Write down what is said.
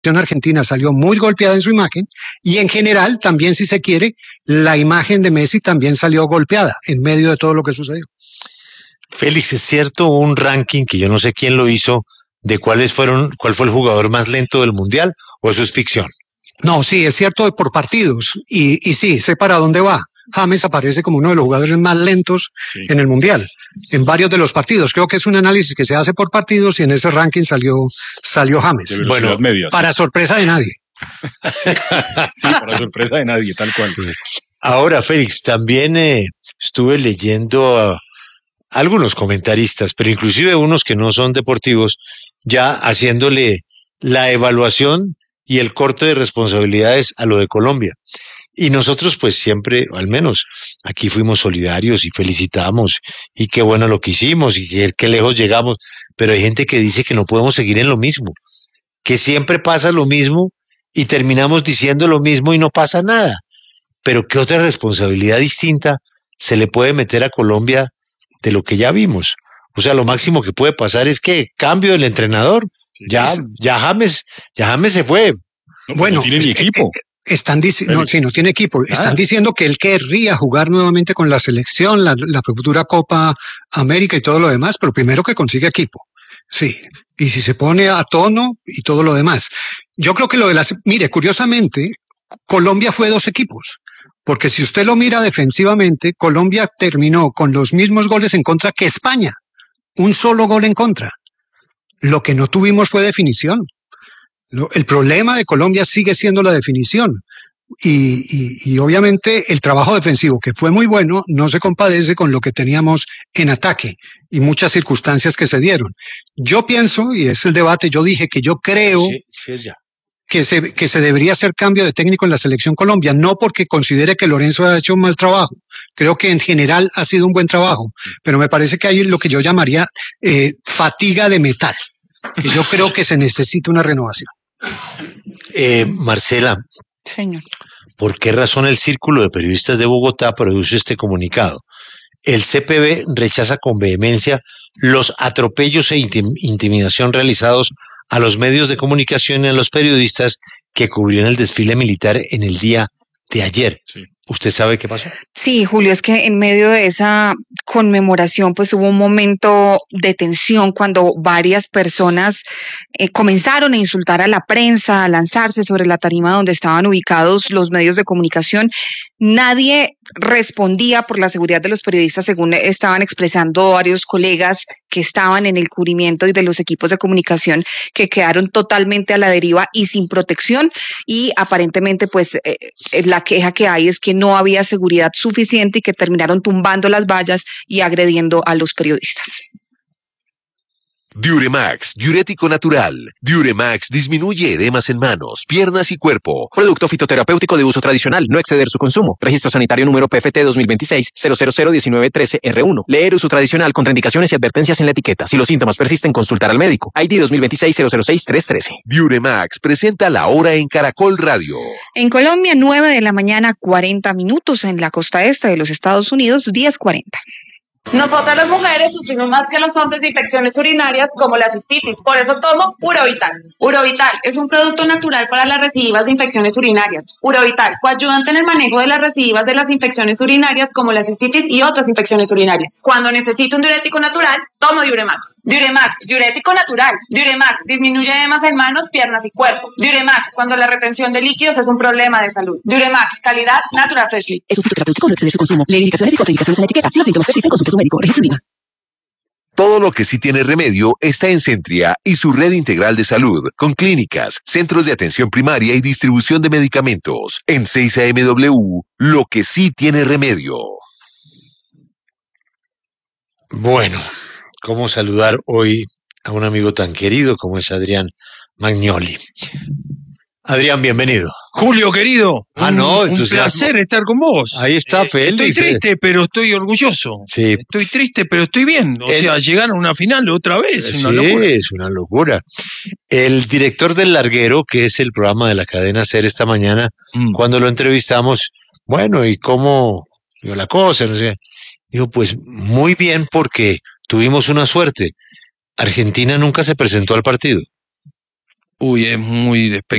argentina salió muy golpeada en su imagen y en general también, si se quiere, la imagen de Messi también salió golpeada en medio de todo lo que sucedió. Félix, ¿es cierto un ranking que yo no sé quién lo hizo de cuál fue el jugador más lento del Mundial, o eso es ficción? No, sí, es cierto por partidos y sí, sé para dónde va. James aparece como uno de los jugadores más lentos en el Mundial, en varios de los partidos. Creo que es un análisis que se hace por partidos y en ese ranking salió James. Bueno, media, para sorpresa de nadie. Sí, para sorpresa de nadie, tal cual. Ahora, Félix, también estuve leyendo a algunos comentaristas, pero inclusive unos que no son deportivos, ya haciéndole la evaluación y el corte de responsabilidades a lo de Colombia. Y nosotros pues siempre, al menos aquí fuimos solidarios y felicitamos y qué bueno lo que hicimos y qué lejos llegamos, pero hay gente que dice que no podemos seguir en lo mismo, que siempre pasa lo mismo y terminamos diciendo lo mismo y no pasa nada. Pero ¿qué otra responsabilidad distinta se le puede meter a Colombia de lo que ya vimos? O sea, lo máximo que puede pasar es que cambio del entrenador, ya James se fue. Bueno, no tiene ni equipo. Están diciendo, no tiene equipo. Están diciendo que él querría jugar nuevamente con la selección, la futura Copa América y todo lo demás, pero primero que consiga equipo. Sí, y si se pone a tono y todo lo demás. Yo creo que mire, curiosamente, Colombia fue 2 equipos, porque si usted lo mira defensivamente, Colombia terminó con los mismos goles en contra que España, un solo gol en contra. Lo que no tuvimos fue definición. El problema de Colombia sigue siendo la definición y obviamente el trabajo defensivo, que fue muy bueno, no se compadece con lo que teníamos en ataque y muchas circunstancias que se dieron. Yo pienso, y es el debate, yo dije que yo creo que se debería hacer cambio de técnico en la selección Colombia, no porque considere que Lorenzo ha hecho un mal trabajo, creo que en general ha sido un buen trabajo, pero me parece que hay lo que yo llamaría fatiga de metal, que yo creo que se necesita una renovación. Marcela, señor, ¿por qué razón el Círculo de Periodistas de Bogotá produce este comunicado? El CPB rechaza con vehemencia los atropellos e intimidación realizados a los medios de comunicación y a los periodistas que cubrieron el desfile militar en el día de ayer. Sí. ¿Usted sabe qué pasó? Sí, Julio, es que en medio de esa conmemoración pues hubo un momento de tensión cuando varias personas comenzaron a insultar a la prensa, a lanzarse sobre la tarima donde estaban ubicados los medios de comunicación. Nadie respondía por la seguridad de los periodistas, según estaban expresando varios colegas que estaban en el cubrimiento y de los equipos de comunicación, que quedaron totalmente a la deriva y sin protección, y aparentemente pues la queja que hay es que no había seguridad suficiente y que terminaron tumbando las vallas y agrediendo a los periodistas. Diuremax, diurético natural. Diuremax disminuye edemas en manos, piernas y cuerpo. Producto fitoterapéutico de uso tradicional, no exceder su consumo. Registro sanitario número PFT 2026-0001913-R1. Leer uso tradicional, contraindicaciones y advertencias en la etiqueta. Si los síntomas persisten, consultar al médico. ID 2026-006-313. Diuremax presenta La Hora en Caracol Radio. En Colombia, 9 de la mañana, 40 minutos. En la costa este de los Estados Unidos, 10:40. Nosotras las mujeres sufrimos más que los hombres de infecciones urinarias como la cistitis, por eso tomo Urovital. Urovital es un producto natural para las recidivas de infecciones urinarias. Urovital, coayudante en el manejo de las recidivas de las infecciones urinarias como la cistitis y otras infecciones urinarias. Cuando necesito un diurético natural, tomo Diuremax. Diuremax, diurético natural. Diuremax disminuye edemas en manos, piernas y cuerpo. Diuremax, cuando la retención de líquidos es un problema de salud. Diuremax, calidad Natural Freshly. Es un fitoterapéutico, no exceder su consumo. Lee indicaciones y contraindicaciones en la etiqueta. Si los síntomas persisten, consulte a su médico. Registro INVIMA. Todo lo que sí tiene remedio está en Centria y su red integral de salud, con clínicas, centros de atención primaria y distribución de medicamentos. En 6AMW, lo que sí tiene remedio. Bueno, ¿cómo saludar hoy a un amigo tan querido como es Adrián Magnoli? Adrián, bienvenido. Julio, querido. Un placer estar con vos. Ahí está, Félix. Estoy triste, pero estoy orgulloso. Sí. Estoy triste, pero estoy bien. O sea, llegar a una final otra vez. Sí, es una locura. El director del Larguero, que es el programa de la cadena SER esta mañana, cuando lo entrevistamos, bueno, ¿y cómo dio la cosa? No sé. Dijo, pues muy bien, porque tuvimos una suerte. Argentina nunca se presentó al partido. Uy, es muy